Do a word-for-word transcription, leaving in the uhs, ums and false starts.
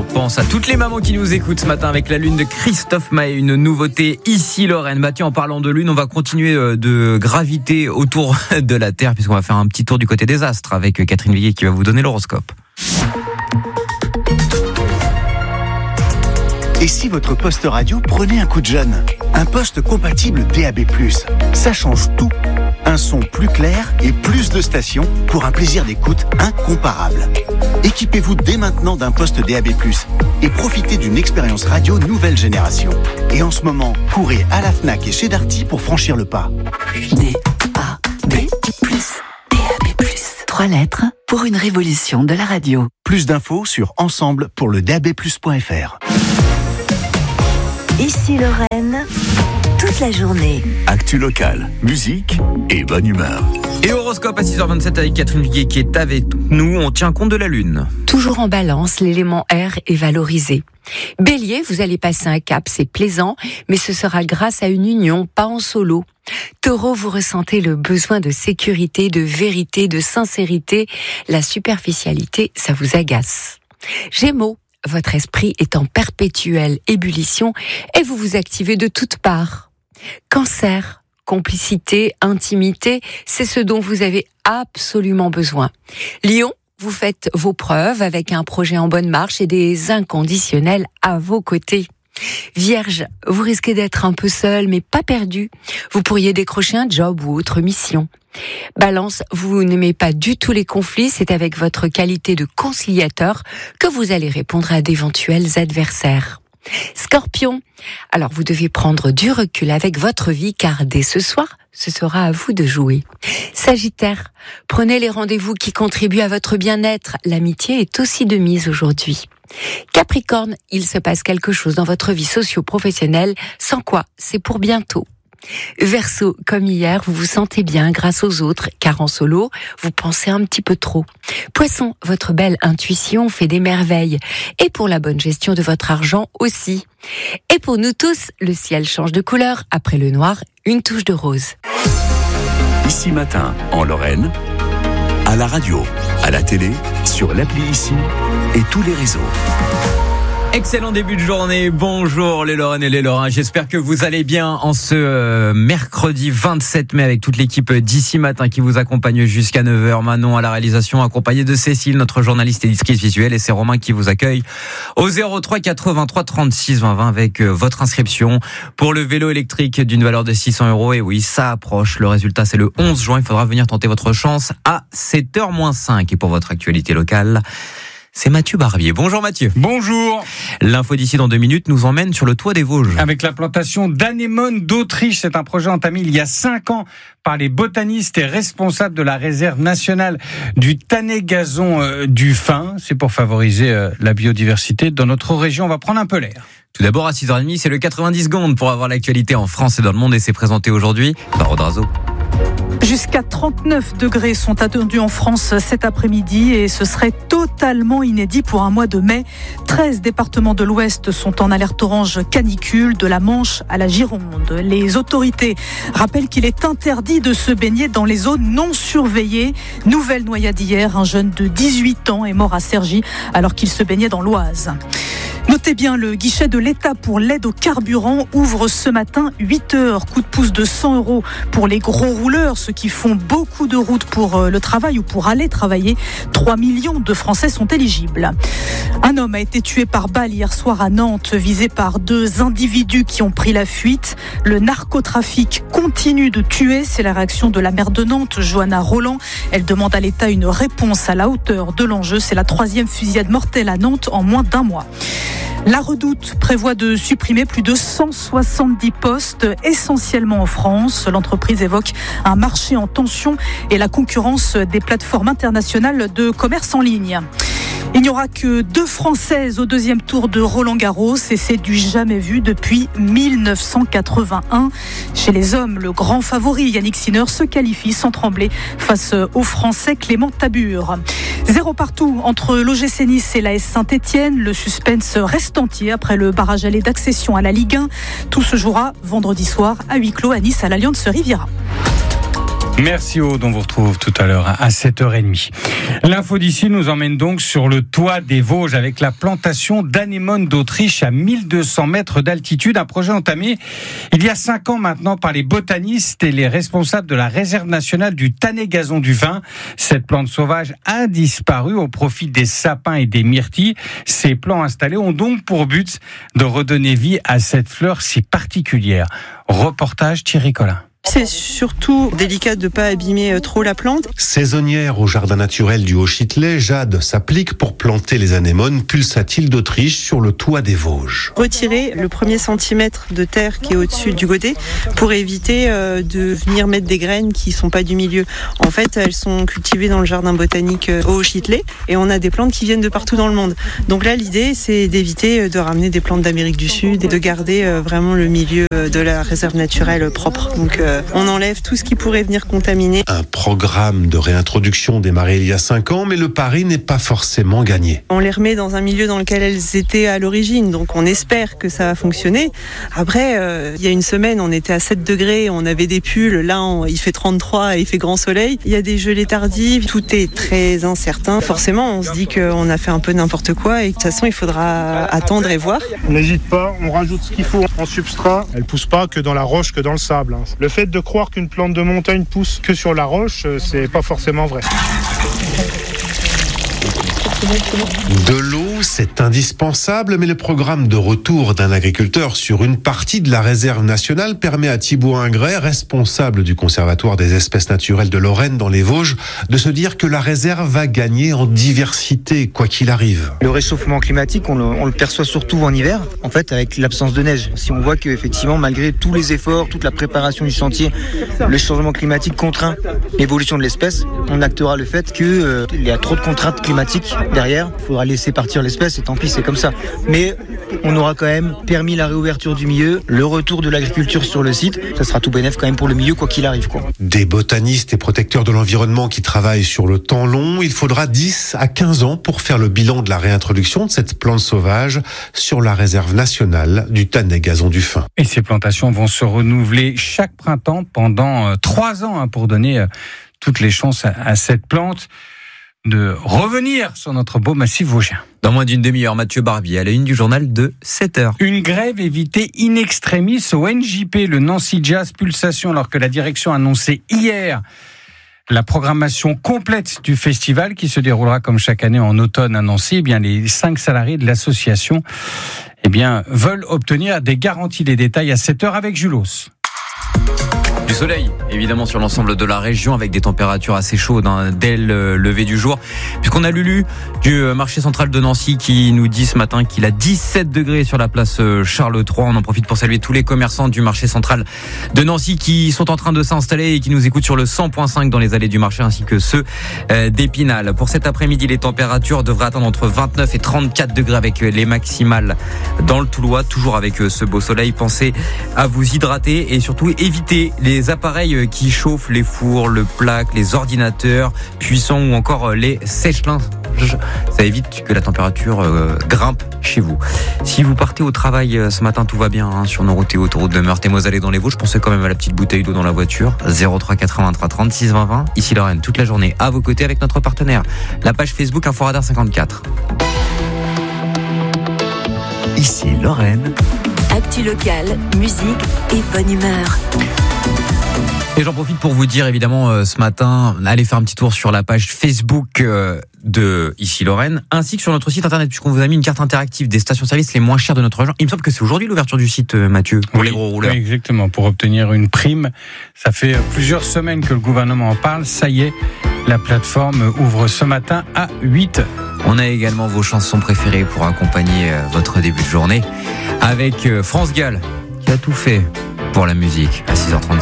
pense à toutes les mamans qui nous écoutent ce matin avec la lune de Christophe Maé, une nouveauté ici Lorraine. Bah tiens, en parlant de lune, on va continuer de graviter autour de la Terre puisqu'on va faire un petit tour du côté des astres avec Catherine Viguier qui va vous donner l'horoscope. Et si votre poste radio prenait un coup de jeune ? Un poste compatible D A B plus, ça change tout. Un son plus clair et plus de stations pour un plaisir d'écoute incomparable. Équipez-vous dès maintenant d'un poste D A B plus et profitez d'une expérience radio nouvelle génération. Et en ce moment, courez à la Fnac et chez Darty pour franchir le pas. D A B plus, D A B plus. Trois lettres pour une révolution de la radio. Plus d'infos sur ensemble pour le D A B plus point F R. Ici Lorraine, toute la journée. Actu locale, musique et bonne humeur. Et horoscope à six heures vingt-sept avec Catherine Viguier qui est avec nous. On tient compte de la lune. Toujours en balance, l'élément air est valorisé. Bélier, vous allez passer un cap, c'est plaisant, mais ce sera grâce à une union, pas en solo. Taureau, vous ressentez le besoin de sécurité, de vérité, de sincérité. La superficialité, ça vous agace. Gémeaux, votre esprit est en perpétuelle ébullition et vous vous activez de toutes parts. Cancer, complicité, intimité, c'est ce dont vous avez absolument besoin. Lion, vous faites vos preuves avec un projet en bonne marche et des inconditionnels à vos côtés. Vierge, vous risquez d'être un peu seul mais pas perdu. Vous pourriez décrocher un job ou autre mission. Balance, vous n'aimez pas du tout les conflits, c'est avec votre qualité de conciliateur que vous allez répondre à d'éventuels adversaires. Scorpion, alors vous devez prendre du recul avec votre vie car dès ce soir, ce sera à vous de jouer. Sagittaire, prenez les rendez-vous qui contribuent à votre bien-être, l'amitié est aussi de mise aujourd'hui. Capricorne, il se passe quelque chose dans votre vie socio-professionnelle, sans quoi c'est pour bientôt. Verseau, comme hier, vous vous sentez bien grâce aux autres, car en solo, vous pensez un petit peu trop. Poisson, votre belle intuition fait des merveilles. Et pour la bonne gestion de votre argent aussi. Et pour nous tous, le ciel change de couleur. Après le noir, une touche de rose. Ici matin, en Lorraine, à la radio, à la télé, sur l'appli Ici et tous les réseaux. Excellent début de journée, bonjour les Lorraines et les Lorrains, j'espère que vous allez bien en ce euh, mercredi vingt-sept mai avec toute l'équipe d'Ici Matin qui vous accompagne jusqu'à neuf heures. Manon à la réalisation accompagnée de Cécile, notre journaliste éditrice visuelle, et c'est Romain qui vous accueille au zéro trois quatre-vingt-trois trente-six vingt vingt avec euh, votre inscription pour le vélo électrique d'une valeur de six cents euros. Et oui, ça approche, le résultat c'est le onze juin, il faudra venir tenter votre chance à sept heures moins cinq. Et pour votre actualité locale, c'est Mathieu Barbier. Bonjour Mathieu. Bonjour. L'info d'ici dans deux minutes nous emmène sur le toit des Vosges. Avec la plantation d'anémones d'Autriche, c'est un projet entamé il y a cinq ans par les botanistes et responsables de la réserve nationale du Tannet-Gazon euh, du Fin. C'est pour favoriser euh, la biodiversité dans notre région. On va prendre un peu l'air. Tout d'abord à six heures trente, c'est le quatre-vingt-dix secondes pour avoir l'actualité en France et dans le monde et c'est présenté aujourd'hui par Odrazo. Jusqu'à trente-neuf degrés sont attendus en France cet après-midi et ce serait totalement inédit pour un mois de mai. treize départements de l'Ouest sont en alerte orange canicule, de la Manche à la Gironde. Les autorités rappellent qu'il est interdit de se baigner dans les zones non surveillées. Nouvelle noyade hier, un jeune de dix-huit ans est mort à Cergy alors qu'il se baignait dans l'Oise. Notez bien, le guichet de l'État pour l'aide au carburant ouvre ce matin huit heures. Coup de pouce de cent euros pour les gros rouleurs, ceux qui font beaucoup de routes pour le travail ou pour aller travailler. trois millions de Français sont éligibles. Un homme a été tué par balle hier soir à Nantes, visé par deux individus qui ont pris la fuite. Le narcotrafic continue de tuer, c'est la réaction de la maire de Nantes, Johanna Roland. Elle demande à l'État une réponse à la hauteur de l'enjeu. C'est la troisième fusillade mortelle à Nantes en moins d'un mois. La Redoute prévoit de supprimer plus de cent soixante-dix postes, essentiellement en France. L'entreprise évoque un marché en tension et la concurrence des plateformes internationales de commerce en ligne. Il n'y aura que deux Françaises au deuxième tour de Roland-Garros et c'est du jamais vu depuis mille neuf cent quatre-vingt-un. Chez les hommes, le grand favori Yannick Sinner se qualifie sans trembler face au Français Clément Tabur. Zéro partout entre l'O G C Nice et l'A S Saint-Etienne. Le suspense reste entier après le barrage aller d'accession à la Ligue un. Tout se jouera vendredi soir à huis clos à Nice à l'Allianz Riviera. Merci Aude, on vous retrouve tout à l'heure à sept heures trente. L'info d'ici nous emmène donc sur le toit des Vosges avec la plantation d'anémones d'Autriche à mille deux cents mètres d'altitude. Un projet entamé il y a cinq ans maintenant par les botanistes et les responsables de la réserve nationale du Tannet-Gazon du Vin. Cette plante sauvage a disparu au profit des sapins et des myrtilles. Ces plants installés ont donc pour but de redonner vie à cette fleur si particulière. Reportage Thierry Collin. C'est surtout délicat de ne pas abîmer trop la plante. Saisonnière au jardin naturel du Haut-Châtelet, Jade s'applique pour planter les anémones pulsatiles d'Autriche sur le toit des Vosges. Retirer le premier centimètre de terre qui est au-dessus du godet pour éviter de venir mettre des graines qui ne sont pas du milieu. En fait, elles sont cultivées dans le jardin botanique au Haut-Châtelet et on a des plantes qui viennent de partout dans le monde. Donc là, l'idée, c'est d'éviter de ramener des plantes d'Amérique du Sud et de garder vraiment le milieu de la réserve naturelle propre. Donc, on enlève tout ce qui pourrait venir contaminer. Un programme de réintroduction démarré il y a cinq ans, mais le pari n'est pas forcément gagné. On les remet dans un milieu dans lequel elles étaient à l'origine, donc on espère que ça va fonctionner. Après, euh, il y a une semaine, on était à sept degrés, on avait des pulls, là on, il fait trente-trois et il fait grand soleil. Il y a des gelées tardives, tout est très incertain. Forcément, on se dit qu'on a fait un peu n'importe quoi et de toute façon, il faudra attendre et voir. On n'hésite pas, on rajoute ce qu'il faut en substrat. Elle pousse pas que dans la roche, que dans le sable. Le fait de croire qu'une plante de montagne pousse que sur la roche, c'est pas forcément vrai. De l'eau, c'est indispensable, mais le programme de retour d'un agriculteur sur une partie de la réserve nationale permet à Thibaut Ingray, responsable du Conservatoire des espèces naturelles de Lorraine dans les Vosges, de se dire que la réserve va gagner en diversité, quoi qu'il arrive. Le réchauffement climatique, on le, on le perçoit surtout en hiver, en fait, avec l'absence de neige. Si on voit qu'effectivement, malgré tous les efforts, toute la préparation du chantier, le changement climatique contraint l'évolution de l'espèce, on actera le fait qu'il euh, y a trop de contraintes climatiques derrière. Il faudra laisser partir l'espèce et tant pis, c'est comme ça. Mais on aura quand même permis la réouverture du milieu, le retour de l'agriculture sur le site. Ça sera tout bénef quand même pour le milieu, quoi qu'il arrive, quoi. Des botanistes et protecteurs de l'environnement qui travaillent sur le temps long. Il faudra dix à quinze ans pour faire le bilan de la réintroduction de cette plante sauvage sur la réserve nationale du Tannet-Gazon du Fin. Et ces plantations vont se renouveler chaque printemps pendant trois ans hein, pour donner toutes les chances à, à cette plante de revenir sur notre beau massif vosgien. Dans moins d'une demi-heure, Mathieu Barbier à la une du journal de sept heures. Une grève évitée in extremis au N J P, le Nancy Jazz Pulsation, alors que la direction a annoncé hier la programmation complète du festival qui se déroulera comme chaque année en automne à Nancy. Eh bien, les cinq salariés de l'association eh bien, veulent obtenir des garanties. Les détails à sept heures avec Julos. Du soleil, évidemment, sur l'ensemble de la région, avec des températures assez chaudes hein, dès le lever du jour. Puisqu'on a Lulu du marché central de Nancy qui nous dit ce matin qu'il a dix-sept degrés sur la place Charles trois. On en profite pour saluer tous les commerçants du marché central de Nancy qui sont en train de s'installer et qui nous écoutent sur le cent point cinq dans les allées du marché, ainsi que ceux d'Épinal. Pour cet après-midi, les températures devraient atteindre entre vingt-neuf et trente-quatre degrés avec les maximales dans le Toulois. Toujours avec ce beau soleil, pensez à vous hydrater et surtout éviter les Les appareils qui chauffent, les fours, le plaque, les ordinateurs puissants ou encore les sèche-linges. Ça évite que la température euh, grimpe chez vous. Si vous partez au travail euh, ce matin, tout va bien hein, sur nos routes et autoroutes de Meurthe et Moselle dans les Vosges. Pensez quand même à la petite bouteille d'eau dans la voiture. zéro trois quatre-vingt-trois trente-six vingt vingt. Ici Lorraine, toute la journée à vos côtés avec notre partenaire. La page Facebook Inforadar cinquante-quatre. Ici Lorraine. Actu locale, musique et bonne humeur. Et j'en profite pour vous dire évidemment euh, ce matin, allez faire un petit tour sur la page Facebook euh, de Ici Lorraine, ainsi que sur notre site internet, puisqu'on vous a mis une carte interactive des stations-service les moins chères de notre région. Il me semble que c'est aujourd'hui l'ouverture du site, euh, Mathieu, pour oui, les gros rouleurs. Oui, exactement, pour obtenir une prime. Ça fait plusieurs semaines que le gouvernement en parle. Ça y est, la plateforme ouvre ce matin à huit heures. On a également vos chansons préférées pour accompagner euh, votre début de journée avec euh, France Gall, qui a tout fait pour la musique à six heures trente.